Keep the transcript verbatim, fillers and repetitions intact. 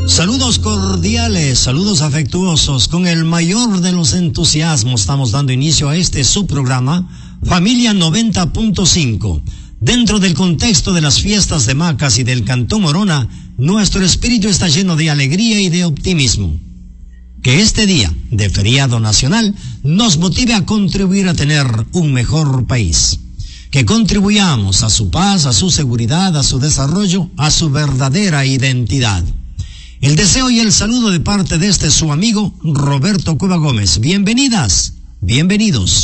Saludos cordiales, saludos afectuosos. Con el mayor de los entusiasmos estamos dando inicio a este subprograma Familia noventa punto cinco. Dentro del contexto de las fiestas de Macas y del Cantón Morona, nuestro espíritu está lleno de alegría y de optimismo. Que este día de feriado nacional nos motive a contribuir a tener un mejor país. Que contribuyamos a su paz, a su seguridad, a su desarrollo, a su verdadera identidad. El deseo y el saludo de parte de este su amigo Roberto Cueva Gómez. Bienvenidas, bienvenidos.